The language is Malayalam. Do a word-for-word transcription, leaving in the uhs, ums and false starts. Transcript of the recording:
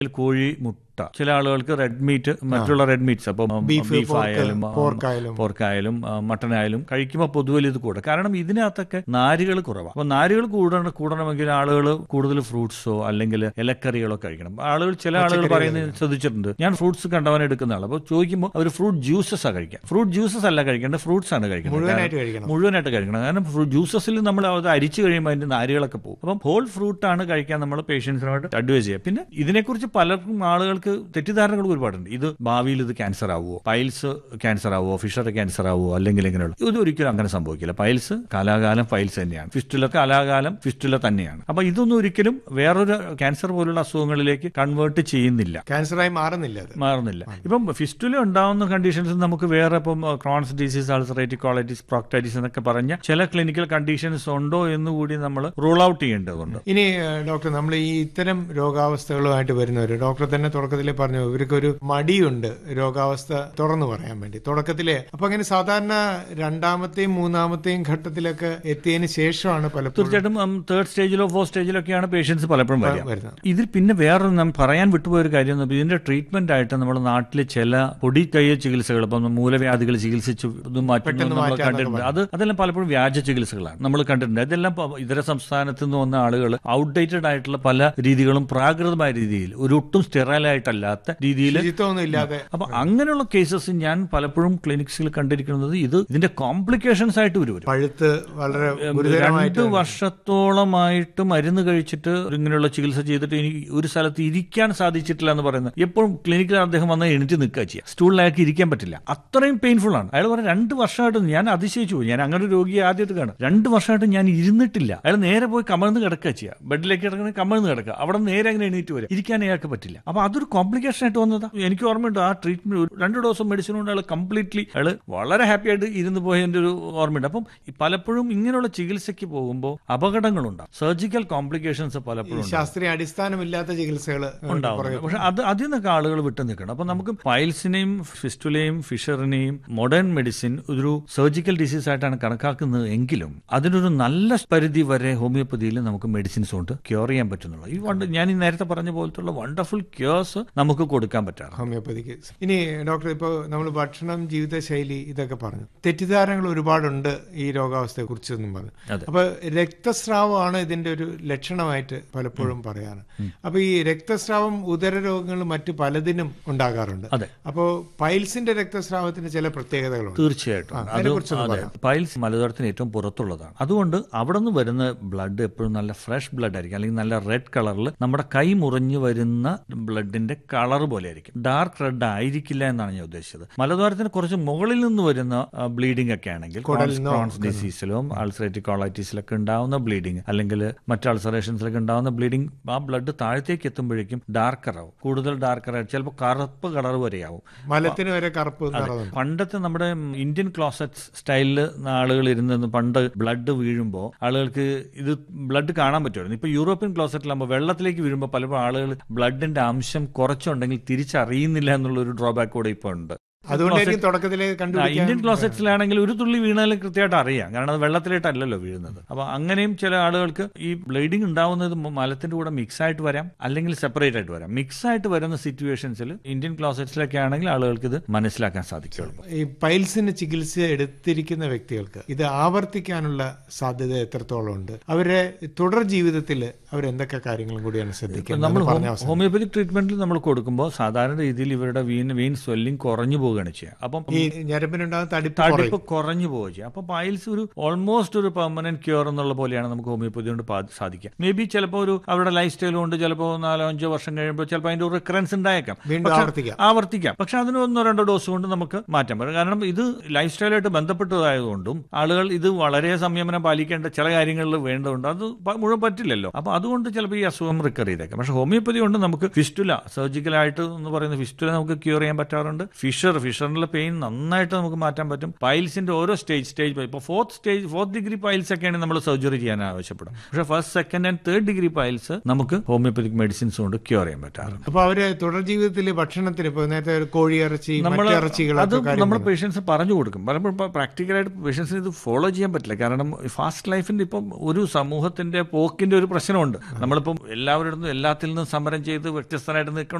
കോഴി മുട്ട, ചില ആളുകൾക്ക് റെഡ് മീറ്റ്, മറ്റുള്ള റെഡ് മീറ്റ്സ്, അപ്പോൾ ബീഫ് ആയാലും പോർക്കായാലും മട്ടൺ ആയാലും കഴിക്കുമ്പോൾ പൊതുവെ ഇത് കൂടും. കാരണം ഇതിനകത്തൊക്കെ നാരുകൾ കുറവാണ്. അപ്പോൾ നാരുകൾ കൂടണം കൂടണമെങ്കിൽ ആളുകൾ കൂടുതൽ ഫ്രൂട്ട്സോ അല്ലെങ്കിൽ ഇലക്കറികളോ കഴിക്കണം. ആളുകൾ ചില ആളുകൾ പറയുന്നത് ശ്രദ്ധിച്ചിട്ടുണ്ട്, ഞാൻ ഫ്രൂട്ട്സ് കണ്ടവൻ എടുക്കുന്ന ആൾ. അപ്പോൾ ചോദിക്കുമ്പോൾ അവർ ഫ്രൂട്ട് ജ്യൂസസ് ആ കഴിക്കാം. ഫ്രൂട്ട് ജ്യൂസസ് അല്ല കഴിക്കേണ്ടത്, ഫ്രൂട്ട്സ് ആണ് കഴിക്കുന്നത്, മുഴുവനായിട്ട് കഴിക്കണം. കാരണം ഫ്രൂട്ട് ജ്യൂസസിൽ നമ്മൾ അത് അരിച്ചു കഴിയുമ്പോൾ അതിന്റെ നാരുകളൊക്കെ പോകും. അപ്പം ഹോൾ ഫ്രൂട്ട് ആണ് കഴിക്കാൻ നമ്മൾ പേഷ്യൻസിനോട് അഡ്വൈസ് ചെയ്യുക. പിന്നെ ഇതിനെക്കുറിച്ച് പലർക്കും ആളുകൾക്ക് തെറ്റിദ്ധാരണകൾ ഒരുപാടുണ്ട്. ഇത് ഭാവിയിൽ ഇത് ക്യാൻസർ ആവുമോ, പൈൽസ് ക്യാൻസർ ആവുമോ, ഫിഷർ ക്യാൻസർ ആവുമോ, അല്ലെങ്കിൽ ഇങ്ങനെയുള്ള ഇത് ഒരിക്കലും അങ്ങനെ സംഭവിക്കില്ല. പൈൽസ് കാലാകാലം പൈൽസ് തന്നെയാണ്, ഫിസ്റ്റുല കാലാകാലം ഫിസ്റ്റുല തന്നെയാണ്. അപ്പൊ ഇതൊന്നും ഒരിക്കലും വേറൊരു ക്യാൻസർ പോലുള്ള അസുഖങ്ങളിലേക്ക് കൺവേർട്ട് ചെയ്യുന്നില്ല, ക്യാൻസറായി മാറുന്നില്ല മാറുന്നില്ല ഇപ്പം ഫിസ്റ്റുല ഉണ്ടാവുന്ന കണ്ടീഷൻസ് നമുക്ക് വേറെ ഇപ്പം ക്രോൺസ് ഡിസീസ്, അൾസറേറ്റീവ് കോളൈറ്റിസ്, പ്രോക്ടൈറ്റിസ് എന്നൊക്കെ പറഞ്ഞ ചില ക്ലിനിക്കൽ കണ്ടീഷൻസ് ഉണ്ടോ എന്ന് കൂടി നമ്മൾ റൂൾ ഔട്ട് ചെയ്യേണ്ടതുണ്ട്. ഇനി ഡോക്ടർ, നമ്മൾ ഈ ഇത്തരം രോഗാവസ്ഥകളുമായിട്ട് വരുന്നവർ, ഡോക്ടർ തന്നെ തുടക്കത്തിൽ പറഞ്ഞു ഇവർക്കൊരു മടിയുണ്ട് രോഗാവസ്ഥ തുറന്നു പറയാൻ വേണ്ടി തുടക്കത്തിലെ. അപ്പൊ അങ്ങനെ സാധാരണ രണ്ടാമത്തെയും മൂന്നാമത്തെയും ഘട്ടത്തിലൊക്കെ എത്തിയതിനു ശേഷമാണ് പലപ്പോഴും, തീർച്ചയായിട്ടും തേർഡ് സ്റ്റേജിലോ ഫോർത്ത് സ്റ്റേജിലൊക്കെയാണ് പേഷ്യൻസ് പലപ്പോഴും വരുന്നത്. ഇതിൽ പിന്നെ വേറൊരു നമ്മൾ പറയാൻ വിട്ടുപോയൊരു കാര്യം, ഇതിന്റെ ട്രീറ്റ്മെന്റ് ആയിട്ട് നമ്മുടെ നാട്ടിലെ ചില പൊടി കയ്യ ചികിത്സകൾ, ഇപ്പം മൂലവ്യാധികൾ ചികിത്സിച്ച് ഇത് മാറ്റുന്നത് നമ്മൾ കണ്ടിട്ടുണ്ട്. അത് അതെല്ലാം പലപ്പോഴും വ്യാജ ചികിത്സകളാണ് നമ്മൾ കണ്ടിട്ടുണ്ട്. ഇതെല്ലാം ഇതര സംസ്ഥാനത്ത് നിന്ന് വന്ന ആളുകൾ ഔട്ട്ഡേറ്റഡ് ആയിട്ടുള്ള പല രീതികളും പ്രാകൃതമായ രീതിയിൽ, ഒരു ഒട്ടും സ്റ്റെറൈൽ ആയിട്ടല്ലാത്ത രീതിയിൽ. അപ്പൊ അങ്ങനെയുള്ള കേസസ് ഞാൻ പലപ്പോഴും ക്ലിനിക്സിൽ കണ്ടിരിക്കുന്നത് ഇത് ഇതിന്റെ കോംപ്ലിക്കേഷൻസ് ആയിട്ട് വരും. പഴുത്ത് വളരെ രണ്ട് വർഷത്തോളമായിട്ട് മരുന്ന് കഴിച്ചിട്ട് ഇങ്ങനെയുള്ള ചികിത്സ ചെയ്തിട്ട് എനിക്ക് ഒരു സ്ഥലത്ത് ഇരിക്കാൻ സാധിച്ചിട്ടില്ല എന്ന് പറയുന്നത്. എപ്പോഴും ക്ലിനിക്കിൽ അദ്ദേഹം വന്ന് എണീറ്റ് നിൽക്കുക ചെയ്യുക, സ്റ്റൂളിലേക്ക് ഇരിക്കാൻ പറ്റില്ല, അത്രയും പെയിൻഫുൾ ആണ്. അയാൾ പറഞ്ഞ രണ്ട് വർഷമായിട്ട് ഞാൻ അതിശയിച്ചു പോയി, ഞാൻ അങ്ങനെ ഒരു രോഗിയെ ആദ്യമായിട്ട് കാണും. രണ്ട് വർഷമായിട്ട് ഞാൻ ഇരുന്നിട്ടില്ല. അയാൾ നേരെ പോയി കമഴ്ന്ന് കിടക്കുക ചെയ്യുക, ബെഡിലേക്ക് കിടക്കുന്ന കമഴ്ന്ന് കിടക്കുക, അവിടെ നേരെ അങ്ങനെ എണീറ്റ് വരും, ഇരിക്കാൻ അയാൾക്ക് പറ്റില്ല. അപ്പൊ അതൊരു കോംപ്ലിക്കേഷൻ ആയിട്ട് വന്നതാ. എനിക്ക് ഓർമ്മയുണ്ട് ആ ട്രീറ്റ്മെന്റ് രണ്ട് ഡോസും മെഡിസിൻ കൊണ്ട് അയാൾ കംപ്ലീറ്റ്ലി അയാൾ വളരെ ഹാപ്പി ആയിട്ട് ഇരുന്ന് പോയതിന്റെ ഒരു ഓർമ്മയുണ്ട്. അപ്പം പലപ്പോഴും ഇങ്ങനെയുള്ള ചികിത്സയ്ക്ക് പോകുമ്പോൾ അപകടങ്ങളുണ്ടാവും, സർജിക്കൽ കോംപ്ലിക്കേഷൻസ് പലപ്പോഴും ശാസ്ത്രീയ അടിസ്ഥാനമില്ലാത്ത ചികിത്സകൾ ഉണ്ടാവും. പക്ഷെ അത് അതിൽ നിന്നൊക്കെ ആളുകൾ വിട്ടു നിൽക്കണം. അപ്പൊ നമുക്ക് പൈൽസിനെയും ഫിസ്റ്റുലയും ഫിഷറിനെയും മോഡേൺ മെഡിസിൻ ഒരു സർജിക്കൽ ഡിസീസ് ആയിട്ടാണ് കണക്കാക്കുന്നത് എങ്കിലും അതിനൊരു നല്ല പരിധി വരെ ഹോമിയോപ്പതിയിൽ നമുക്ക് മെഡിസിൻസ് കൊണ്ട് ക്യൂർ ചെയ്യാൻ പറ്റുന്നുള്ളൂ. ഈ വണ്ട് ഞാൻ ഈ നേരത്തെ പറഞ്ഞ പോലത്തുള്ള വണ്ടർഫുൾ ക്യൂർസ് നമുക്ക് കൊടുക്കാൻ പറ്റാറ് ഹോമിയോപ്പതിക്ക്. ഇനി ഡോക്ടർ, ഇപ്പോൾ നമ്മൾ ഭക്ഷണം, ജീവിതശൈലി ഇതൊക്കെ പറഞ്ഞു, തെറ്റിദ്ധാരണകൾ ഒരുപാടുണ്ട് ഈ രോഗാവസ്ഥയെ കുറിച്ചൊന്നും പറഞ്ഞു. അപ്പൊ രക്തസ്രാവമാണ് ഇതിന്റെ ഒരു ലക്ഷണമായിട്ട് പലപ്പോഴും പറയാറ്. അപ്പൊ ഈ രക്തസ്രാവം ഉദരരോഗങ്ങൾ മറ്റു പലതിനും ഉണ്ടാകാറുണ്ട്. അപ്പോ പൈൽസിന്റെ രക്തസ്രാവത്തിന് ചില പ്രത്യേകതകളുണ്ട്. തീർച്ചയായിട്ടും പൈൽസ് മലദ്വാരത്തിന് ഏറ്റവും പുറത്തുള്ളതാണ്. അതുകൊണ്ട് അവിടെ നിന്ന് വരുന്ന ബ്ലഡ് എപ്പോഴും നല്ല ഫ്രഷ് ബ്ലഡ് ആയിരിക്കും, അല്ലെങ്കിൽ നല്ല റെഡ് കളറിൽ നമ്മുടെ കൈ മുറിഞ്ഞു വരുന്ന ബ്ലഡിന്റെ കളർ പോലെ ആയിരിക്കും, ഡാർക്ക് റെഡ് ആയിരിക്കില്ല എന്നാണ് ഞാൻ ഉദ്ദേശിച്ചത്. മലദ്വാരത്തിന് കുറച്ച് മുകളിൽ നിന്ന് വരുന്ന ബ്ലീഡിംഗ് ഒക്കെ ആണെങ്കിൽ, ക്രോൺസ് ഡിസീസിലും അൾസറേറ്റീവ് കോളൈറ്റിസിലൊക്കെ ഉണ്ടാവുന്ന ബ്ലീഡിംഗ്, അല്ലെങ്കിൽ മറ്റ് അൾസറേഷൻസിലൊക്കെ ഉണ്ടാവുന്ന ബ്ലീഡിംഗ്, ആ ബ്ലഡ് താഴത്തേക്ക് എത്തുമ്പോഴേക്കും ഡാർക്കർ ആവും, കൂടുതൽ ഡാർക്കർ ആയിട്ട് ചിലപ്പോൾ കറുപ്പ് കളർ വരെയാവും, മലത്തിന് വരെ കറുപ്പ്. പണ്ടത്തെ നമ്മുടെ ഇന്ത്യൻ ക്ലോസറ്റ് സ്റ്റൈലിൽ ആളുകൾ ഇരുന്ന് പണ്ട് ബ്ലഡ് വീഴുമ്പോൾ ആളുകൾക്ക് ഇത് ബ്ലഡ് കാണാൻ പറ്റുമായിരുന്നു. ഇപ്പൊ യൂറോപ്യൻ ക്ലോസറ്റിലാകുമ്പോൾ വെള്ളത്തിലേക്ക് വീഴുമ്പോൾ പലപ്പോഴും ആളുകൾ ബ്ലഡിന്റെ അംശം കുറച്ചുണ്ടെങ്കിൽ തിരിച്ചറിയുന്നില്ല എന്നുള്ള ഒരു ഡ്രോബാക്ക് കൂടെ ഇപ്പോൾ ഉണ്ട്. ഇന്ത്യൻ ക്ലോസറ്റ്സിലാണെങ്കിൽ ഒരു തുള്ളി വീണാലും കൃത്യമായിട്ട് അറിയാം, കാരണം അത് വെള്ളത്തിലേട്ടല്ലല്ലോ വീഴുന്നത്. അപ്പൊ അങ്ങനെയും ചില ആളുകൾക്ക് ഈ ബ്ലീഡിംഗ് ഉണ്ടാവുന്നത് മലത്തിന്റെ കൂടെ മിക്സ് ആയിട്ട് വരാം, അല്ലെങ്കിൽ സെപ്പറേറ്റ് ആയിട്ട് വരാം. മിക്സ് ആയിട്ട് വരുന്ന സിറ്റുവേഷൻസിൽ ഇന്ത്യൻ ക്ലോസറ്റ്സിലൊക്കെ ആണെങ്കിൽ ആളുകൾക്ക് ഇത് മനസ്സിലാക്കാൻ സാധിക്കുള്ളൂ. ഈ പൈൽസിന് ചികിത്സ എടുത്തിരിക്കുന്ന വ്യക്തികൾക്ക് ഇത് ആവർത്തിക്കാനുള്ള സാധ്യത എത്രത്തോളം ഉണ്ട്? അവരുടെ തുടർ ജീവിതത്തിൽ അവരെന്തൊക്കെ കാര്യങ്ങളും കൂടിയാണ് ശ്രദ്ധിക്കുന്നത്? നമ്മൾ ഹോമിയോപ്പതിക് ട്രീറ്റ്മെന്റിൽ നമ്മൾ കൊടുക്കുമ്പോൾ സാധാരണ രീതിയിൽ ഇവരുടെ വീൻ വെയിൻ സ്വെല്ലിംഗ് കുറഞ്ഞു പോകുകയാണ് ചെയ്യുക. അപ്പം ഈ ഞരമ്പിനുണ്ടാകുന്ന തടിപ്പ് കുറഞ്ഞു പോവുക ചെയ്യുക. അപ്പൊ പൈൽസ് ഒരു ഓൾമോസ്റ്റ് ഒരു പെർമനന്റ് ക്യൂർ എന്നുള്ള പോലെയാണ് നമുക്ക് ഹോമിയോപ്പതി കൊണ്ട് സാധിക്കുക. മേ ബി ചിലപ്പോൾ ഒരു അവരുടെ ലൈഫ് സ്റ്റൈൽ കൊണ്ട് ചിലപ്പോൾ നാലോ അഞ്ചോ വർഷം കഴിയുമ്പോൾ ചിലപ്പോൾ അതിന്റെ ഒരു റിക്കറൻസ് ഉണ്ടായേക്കാം, ആവർത്തിക്കാം. പക്ഷെ അതിന് ഒന്നോ രണ്ടോ ഡോസ് കൊണ്ട് നമുക്ക് മാറ്റാൻ പറ്റും. കാരണം ഇത് ലൈഫ് സ്റ്റൈലായിട്ട് ബന്ധപ്പെട്ടതായതുകൊണ്ടും ആളുകൾ ഇത് വളരെ സംയമനം പാലിക്കേണ്ട ചില കാര്യങ്ങളിൽ വേണ്ടതുണ്ട്, അത് മുഴുവൻ പറ്റില്ലല്ലോ. അപ്പൊ അതുകൊണ്ട് ചിലപ്പോൾ ഈ അസുഖം റിക്കർ ചെയ്തേക്കാം. പക്ഷെ ഹോമിയോപ്പതി കൊണ്ട് നമുക്ക് ഫിസ്റ്റുല, സർജിക്കലായിട്ട് എന്ന് പറയുന്ന ഫിസ്റ്റുല നമുക്ക് ക്യൂർ ചെയ്യാൻ പറ്റാറുണ്ട്. ഫിഷർ ഫിഷറിലെ പെയിൻ നന്നായിട്ട് നമുക്ക് മാറ്റാൻ പറ്റും. പൈൽസിന്റെ ഓരോ സ്റ്റേജ് സ്റ്റേജ് ഇപ്പോൾ fourth stage fourth degree piles ഒക്കെയാണെങ്കിൽ നമ്മൾ സർജറി ചെയ്യാൻ ആവശ്യപ്പെടും. പക്ഷേ first second and third degree piles നമുക്ക് ഹോമിയോപ്പതിക് മെഡിസിൻസ് കൊണ്ട് ക്യൂർ ചെയ്യാൻ പറ്റാറുണ്ട്. അപ്പോൾ അവര് തുടർ ജീവിതത്തിൽ ഭക്ഷണത്തിന് ഇപ്പോൾ നേരത്തെ കോഴിയിറച്ചി ഇറച്ചികൾ അത് നമ്മൾ പേഷ്യൻസ് പറഞ്ഞു കൊടുക്കും. പലപ്പോഴും പ്രാക്ടിക്കലായിട്ട് പേഷ്യൻസിന് ഇത് ഫോളോ ചെയ്യാൻ പറ്റില്ല. കാരണം ഫാസ്റ്റ് ലൈഫിന്റെ ഇപ്പം ഒരു സമൂഹത്തിന്റെ പോക്കിന്റെ ഒരു പ്രശ്നമുണ്ട്. നമ്മളിപ്പം എല്ലാവരുടെ എല്ലാത്തിൽ നിന്നും സമരം ചെയ്ത് വ്യത്യസ്തനായിട്ട് നിൽക്കണം